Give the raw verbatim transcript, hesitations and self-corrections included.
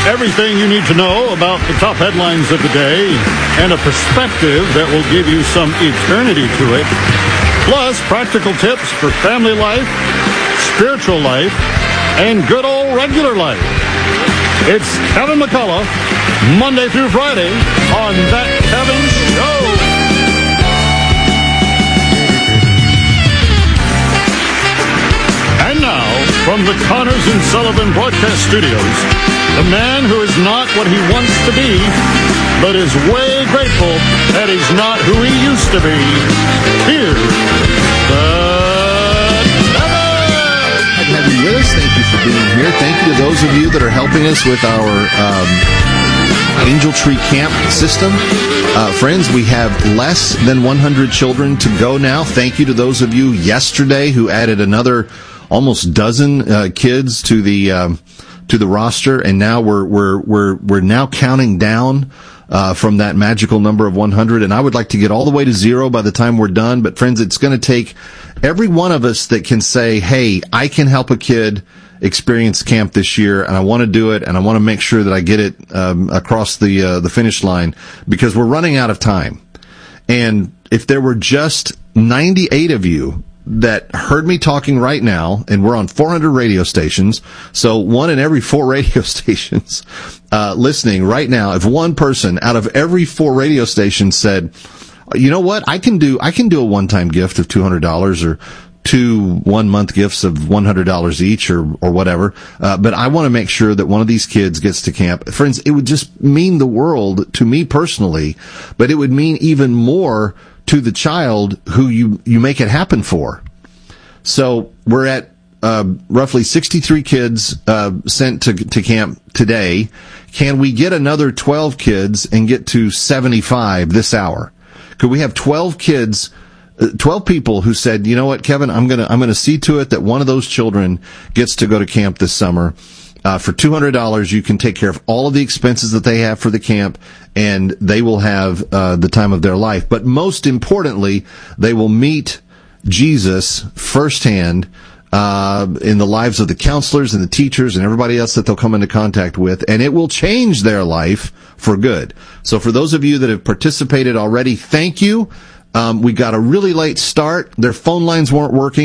Everything you need to know about the top headlines of the day and a perspective that will give you some eternity to it. Plus, practical tips for family life, spiritual life, and good old regular life. It's Kevin McCullough, Monday through Friday on That Kevin Show. And now, from the Connors and Sullivan Broadcast Studios, the man who is not what he wants to be, but is way grateful that he's not who he used to be. Here's the Kevin! Have you with us? Thank you for being here. Thank you to those of you that are helping us with our um, Angel Tree Camp system. Uh, friends, we have less than one hundred children to go now. Thank you to those of you yesterday who added another almost dozen uh, kids to the um, to the roster, and now we're we're we're we're now counting down uh, from that magical number of one hundred. And I would like to get all the way to zero by the time we're done. But friends, it's going to take every one of us that can say, "Hey, I can help a kid experience camp this year, and I want to do it, and I want to make sure that I get it um, across the uh, the finish line," because we're running out of time. And if there were just ninety-eight of you that heard me talking right now, and we're on four hundred radio stations, so one in every four radio stations uh listening right now, if one person out of every four radio stations said, you know what, I can do I can do a one-time gift of two hundred dollars or two one-month gifts of one hundred dollars each or or whatever, uh, but I want to make sure that one of these kids gets to camp. Friends, it would just mean the world to me personally, but it would mean even more to the child who you, you make it happen for. So we're at uh, roughly sixty-three kids uh, sent to to camp today. Can we get another twelve kids and get to seventy-five this hour? Could we have twelve kids, uh, twelve people who said, you know what, Kevin, I'm gonna I'm gonna see to it that one of those children gets to go to camp this summer. Uh, for two hundred dollars, you can take care of all of the expenses that they have for the camp, and they will have uh, the time of their life. But most importantly, they will meet Jesus firsthand uh, in the lives of the counselors and the teachers and everybody else that they'll come into contact with, and it will change their life for good. So for those of you that have participated already, thank you. Um, we got a really late start. Their phone lines weren't working.